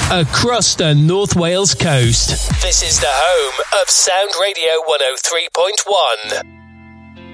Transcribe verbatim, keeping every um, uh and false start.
across the North Wales coast. This is the home of Sound Radio one oh three point one.